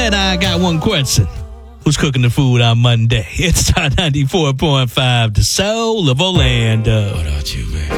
said, I got one question. Who's cooking the food on Monday? It's Star 94.5, the soul of Orlando. What about you, baby?